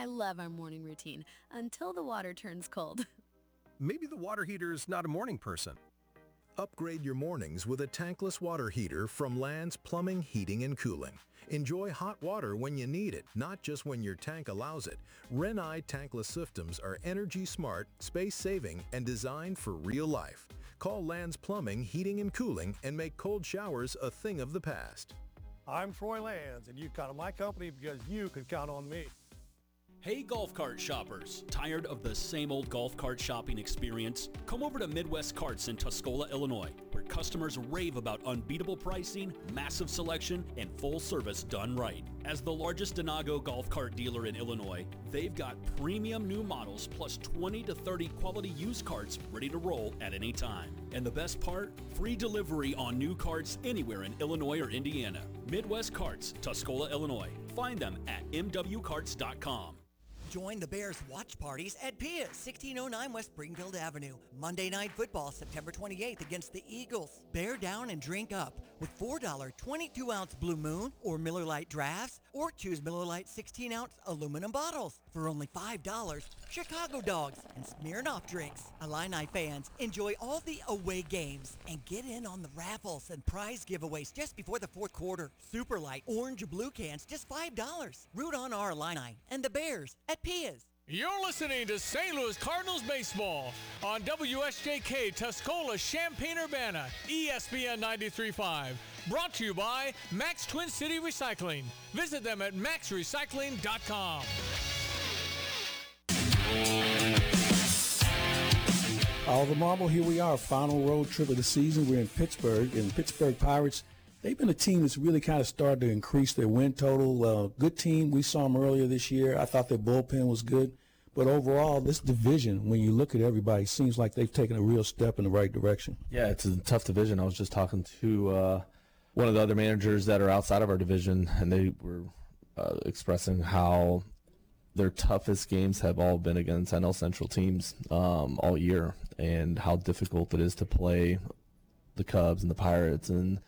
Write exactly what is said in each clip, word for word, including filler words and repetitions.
love our morning routine until the water turns cold. Maybe the water heater's not a morning person. Upgrade your mornings with a tankless water heater from Land's Plumbing, Heating, and Cooling. Enjoy hot water when you need it, not just when your tank allows it. Renai tankless systems are energy smart, space-saving, and designed for real life. Call Land's Plumbing, Heating, and Cooling and make cold showers a thing of the past. I'm Troy Lands, and you count on my company because you can count on me. Hey golf cart shoppers, tired of the same old golf cart shopping experience? Come over to Midwest Carts in Tuscola, Illinois, where customers rave about unbeatable pricing, massive selection, and full service done right. As the largest Denago golf cart dealer in Illinois, they've got premium new models plus twenty to thirty quality used carts ready to roll at any time. And the best part? Free delivery on new carts anywhere in Illinois or Indiana. Midwest Carts, Tuscola, Illinois. Find them at m w carts dot com. Join the Bears watch parties at Pia's, sixteen oh nine West Springfield Avenue. Monday Night Football, September twenty-eighth against the Eagles. Bear down and drink up with four dollar twenty-two ounce Blue Moon or Miller Lite drafts, or choose Miller Lite sixteen ounce aluminum bottles. For only five dollars, Chicago Dogs and Smirnoff drinks. Illini fans, enjoy all the away games and get in on the raffles and prize giveaways just before the fourth quarter. Super Light Orange Blue cans, just five dollars. Root on our Illini and the Bears at Pia's. You're listening to Saint Louis Cardinals baseball on W S J K Tuscola, Champaign-Urbana, E S P N ninety-three point five. Brought to you by Max Twin City Recycling. Visit them at max recycling dot com. All the marble, here we are, final road trip of the season. We're in Pittsburgh, and Pittsburgh Pirates, they've been a team that's really kind of started to increase their win total. Uh, good team. We saw them earlier this year. I thought their bullpen was good. But overall, this division, when you look at everybody, seems like they've taken a real step in the right direction. Yeah, it's a tough division. I was just talking to uh, one of the other managers that are outside of our division, and they were uh, expressing how their toughest games have all been against N L Central teams um, all year, and how difficult it is to play the Cubs and the Pirates and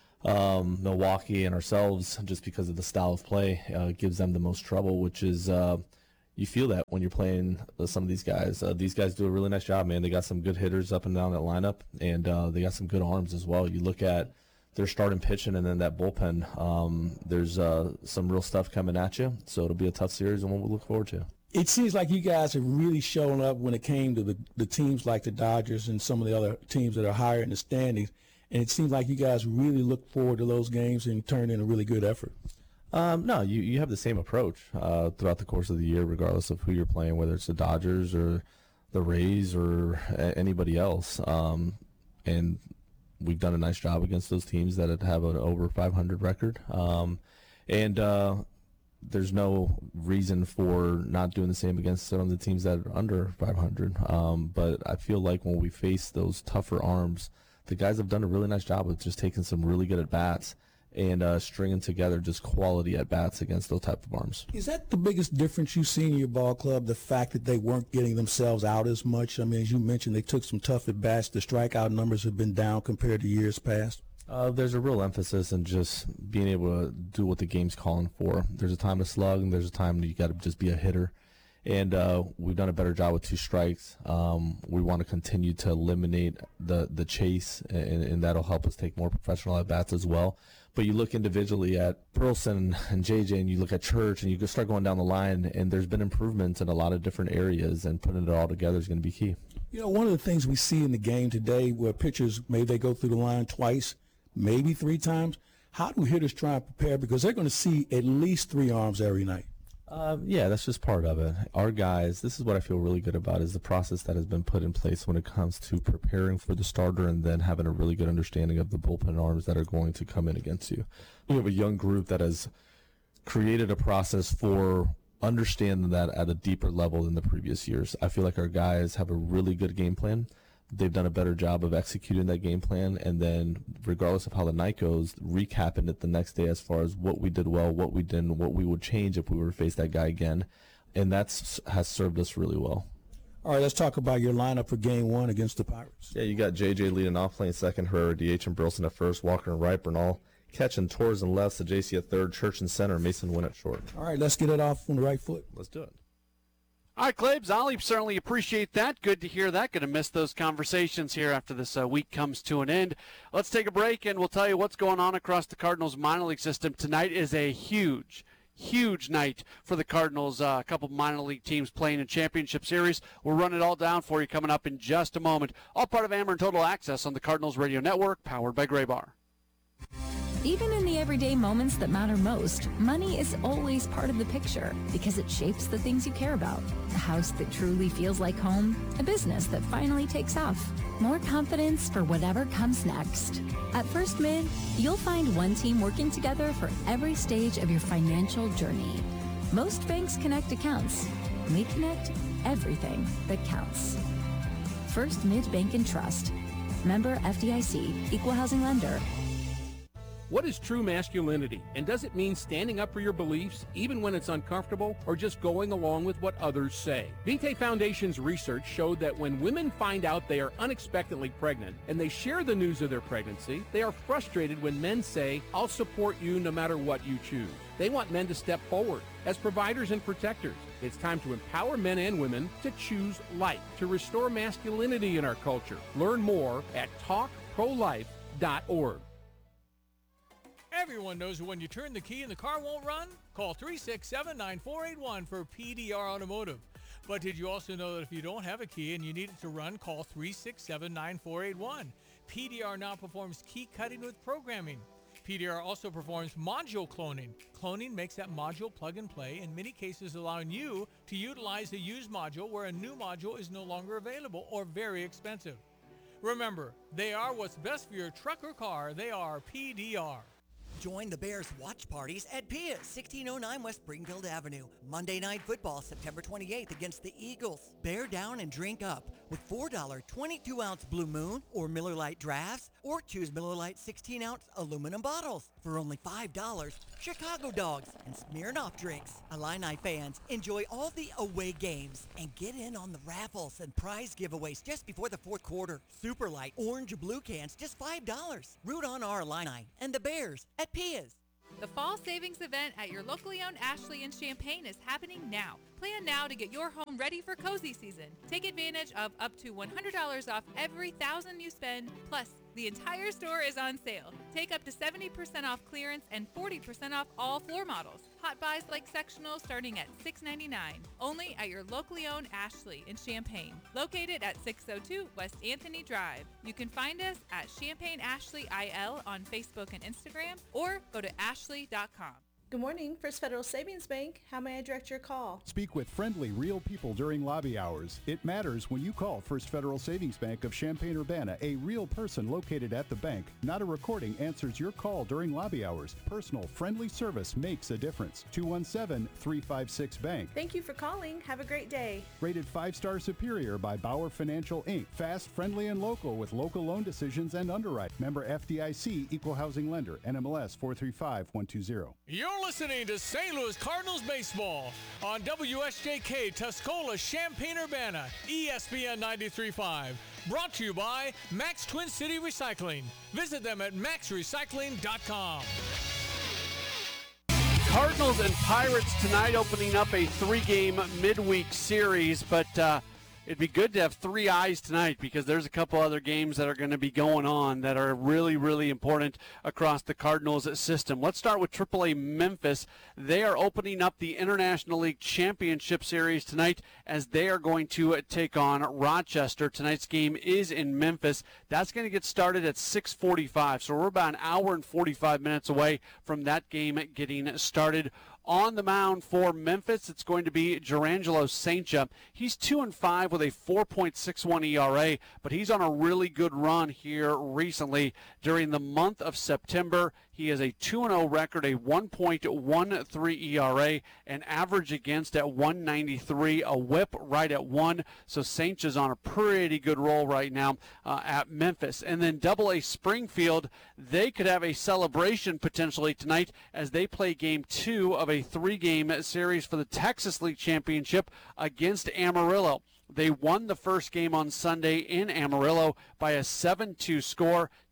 um, Milwaukee and ourselves, just because of the style of play uh, gives them the most trouble, which is uh, you feel that when you're playing uh, some of these guys. Uh, these guys do a really nice job, man. They got some good hitters up and down that lineup, and uh, they got some good arms as well. You look at their starting pitching and then that bullpen. Um, there's uh, some real stuff coming at you, so it'll be a tough series and one we'll look forward to. It seems like you guys have really shown up when it came to the, the teams like the Dodgers and some of the other teams that are higher in the standings, and it seems like you guys really look forward to those games and turn in a really good effort. Um, no, you, you have the same approach uh, throughout the course of the year, regardless of who you're playing, whether it's the Dodgers or the Rays or a- anybody else. Um, and we've done a nice job against those teams that have an over five hundred record. Um, and uh, there's no reason for not doing the same against some of the teams that are under five hundred. Um, but I feel like when we face those tougher arms, the guys have done a really nice job of just taking some really good at-bats and uh, stringing together just quality at-bats against those type of arms. Is that the biggest difference you see in your ball club, the fact that they weren't getting themselves out as much? I mean, as you mentioned, they took some tough at-bats. The strikeout numbers have been down compared to years past. Uh, there's a real emphasis in just being able to do what the game's calling for. There's a time to slug, and there's a time that you got to just be a hitter. And uh, we've done a better job with two strikes. Um, we want to continue to eliminate the, the chase, and, and that'll help us take more professional at-bats as well. But you look individually at Burleson and J J, and you look at Church, and you can start going down the line, and there's been improvements in a lot of different areas, and putting it all together is going to be key. You know, one of the things we see in the game today where pitchers, maybe they go through the line twice, maybe three times, how do hitters try and prepare? Because they're going to see at least three arms every night. Um, yeah, that's just part of it. Our guys, this is what I feel really good about, is the process that has been put in place when it comes to preparing for the starter and then having a really good understanding of the bullpen arms that are going to come in against you. We have a young group that has created a process for understanding that at a deeper level than the previous years. I feel like our guys have a really good game plan. They've done a better job of executing that game plan, and then regardless of how the night goes, recapping it the next day as far as what we did well, what we didn't, what we would change if we were to face that guy again, and that's has served us really well. All right, let's talk about your lineup for game one against the Pirates. Yeah, you got J J leading off, playing second, Herrera D H and Burleson at first, Walker and Wright, Bernal catching, Torres and left, so J C at third, Church and center, Mason Wynn at short. All right, let's get it off on the right foot. All right, let's talk about your lineup for game one against the Pirates. Yeah, you got J J leading off, playing second, Herrera D H and Burleson at first, Walker and Wright, Bernal catching, Torres and left, so J C at third, Church and center, Mason Wynn at short. All right, let's get it off on the right foot. Let's do it. All right, Claibs, Ollie, certainly appreciate that. Good to hear that. Going to miss those conversations here after this uh, week comes to an end. Let's take a break, and we'll tell you what's going on across the Cardinals minor league system. Tonight is a huge, huge night for the Cardinals. Uh, a couple minor league teams playing in championship series. We'll run it all down for you coming up in just a moment. All part of Ameren Total Access on the Cardinals Radio Network, powered by Graybar. Even in the everyday moments that matter most, money is always part of the picture because it shapes the things you care about. A house that truly feels like home, a business that finally takes off, more confidence for whatever comes next. At First Mid, you'll find one team working together for every stage of your financial journey. Most banks connect accounts. We connect everything that counts. First Mid Bank and Trust. Member F D I C, Equal Housing Lender. What is true masculinity, and does it mean standing up for your beliefs even when it's uncomfortable, or just going along with what others say? Vitae Foundation's research showed that when women find out they are unexpectedly pregnant and they share the news of their pregnancy, they are frustrated when men say, "I'll support you no matter what you choose." They want men to step forward as providers and protectors. It's time to empower men and women to choose life, to restore masculinity in our culture. Learn more at talk pro life dot org. Everyone knows that when you turn the key and the car won't run, call three six seven, nine four eight one for P D R Automotive. But did you also know that if you don't have a key and you need it to run, call three six seven, nine four eight one. P D R now performs key cutting with programming. P D R also performs module cloning. Cloning makes that module plug and play, in many cases allowing you to utilize a used module where a new module is no longer available or very expensive. Remember, they are what's best for your truck or car. They are P D R. Join the Bears watch parties at Pia's, sixteen oh nine West Springfield Avenue. Monday Night Football, September twenty-eighth against the Eagles. Bear down and drink up with four dollar twenty-two ounce Blue Moon or Miller Lite drafts, or choose Miller Lite sixteen ounce aluminum bottles. For only five dollars, Chicago dogs and Smirnoff drinks. Illini fans, enjoy all the away games and get in on the raffles and prize giveaways just before the fourth quarter. Super Light orange blue cans, just five dollars. Root on our Illini and the Bears at Pia's. The fall savings event at your locally owned Ashley in Champaign is happening now. Plan now to get your home ready for cozy season. Take advantage of up to one hundred dollars off every thousand you spend, plus the entire store is on sale. Take up to seventy percent off clearance and forty percent off all floor models. Hot buys like sectional starting at six ninety-nine. Only at your locally owned Ashley in Champaign, located at six oh two West Anthony Drive. You can find us at Champaign Ashley I L on Facebook and Instagram, or go to ashley dot com. Good morning, First Federal Savings Bank. How may I direct your call? Speak with friendly, real people during lobby hours. It matters when you call First Federal Savings Bank of Champaign-Urbana. A real person located at the bank, not a recording, answers your call during lobby hours. Personal, friendly service makes a difference. two one seven, three five six, bank. Thank you for calling. Have a great day. Rated five-star superior by Bauer Financial, Incorporated. Fast, friendly, and local with local loan decisions and underwrite. Member F D I C, Equal Housing Lender, N M L S four three five one two zero. You're listening to Saint Louis Cardinals baseball on W S J K Tuscola Champaign-Urbana, E S P N ninety-three point five. Brought to you by Max Twin City Recycling. Visit them at max recycling dot com. Cardinals and Pirates tonight, opening up a three-game midweek series, but uh, it'd be good to have three eyes tonight because there's a couple other games that are going to be going on that are really, really important across the Cardinals system. Let's start with triple A Memphis. They are opening up the International League Championship Series tonight as they are going to take on Rochester. Tonight's game is in Memphis. That's going to get started at six forty-five, so we're about an hour and forty-five minutes away from that game getting started. On the mound for Memphis, it's going to be Gerangelo Saintja. He's two and five with a four point six one E R A, but he's on a really good run here recently. During the month of September, he has a two and oh record, a one point one three E R A, an average against at one ninety-three, a whip right at one. So Saintja's on a pretty good roll right now uh, at Memphis. And then Double A Springfield, they could have a celebration potentially tonight as they play game two of a three-game series for the Texas League Championship against Amarillo. They won the first game on Sunday in Amarillo by a seven two score.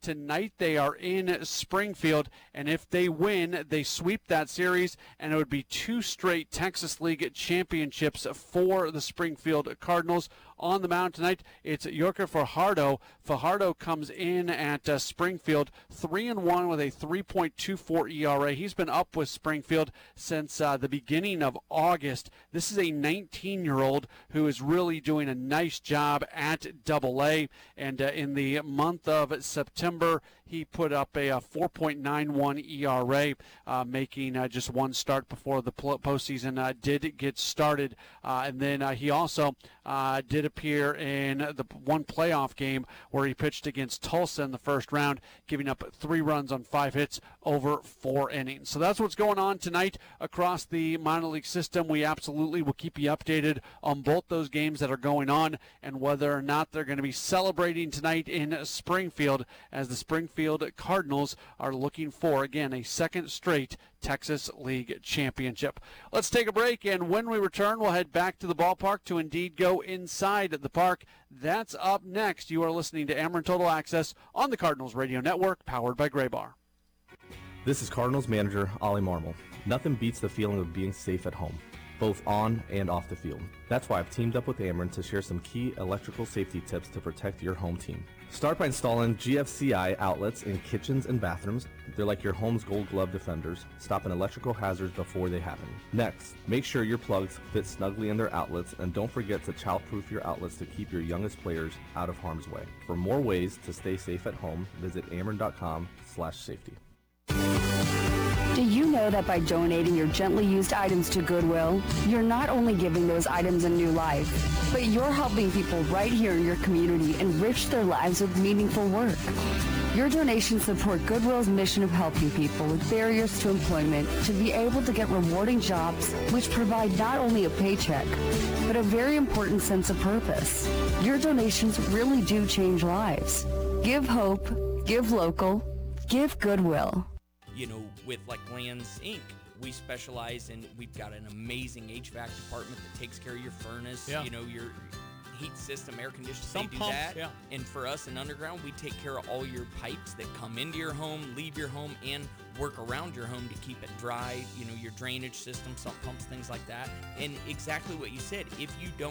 Tonight they are in Springfield, and if they win, they sweep that series, and it would be two straight Texas League championships for the Springfield Cardinals. On the mound tonight, it's Yorker Fajardo. Fajardo comes in at uh, Springfield three and one with a three point two four E R A. He's been up with Springfield since uh, the beginning of August. This is a nineteen-year-old who is really doing a nice job at Double A, and uh, in the month of September, he put up a, a four point nine one E R A, uh, making uh, just one start before the postseason uh, did get started. Uh, and then uh, he also uh, did appear in the one playoff game where he pitched against Tulsa in the first round, giving up three runs on five hits over four innings. So that's what's going on tonight across the minor league system. We absolutely will keep you updated on both those games that are going on and whether or not they're going to be celebrating tonight in Springfield, as the Springfield Cardinals are looking for, again, a second straight Texas League championship. Let's take a break, and when we return, we'll head back to the ballpark to indeed go inside the park. That's up next. You are listening to Ameren Total Access on the Cardinals Radio Network, powered by Gray Bar. This is Cardinals manager Ollie Marmol. Nothing beats the feeling of being safe at home, both on and off the field. That's why I've teamed up with Ameren to share some key electrical safety tips to protect your home team. Start by installing G F C I outlets in kitchens and bathrooms. They're like your home's gold glove defenders, stopping electrical hazards before they happen. Next, make sure your plugs fit snugly in their outlets, and don't forget to child-proof your outlets to keep your youngest players out of harm's way. For more ways to stay safe at home, visit ameren.com slash safety. Do you know that by donating your gently used items to Goodwill, you're not only giving those items a new life, but you're helping people right here in your community enrich their lives with meaningful work? Your donations support Goodwill's mission of helping people with barriers to employment to be able to get rewarding jobs which provide not only a paycheck, but a very important sense of purpose. Your donations really do change lives. Give hope, give local, give Goodwill. You know, with like Lands Incorporated, we specialize in, we've got an amazing H V A C department that takes care of your furnace, Yeah. you know, your heat system, air conditioning, Some they do pumps, that. yeah. And for us in Underground, we take care of all your pipes that come into your home, leave your home, and work around your home to keep it dry, you know, your drainage system, sump pumps, things like that. And exactly what you said, if you don't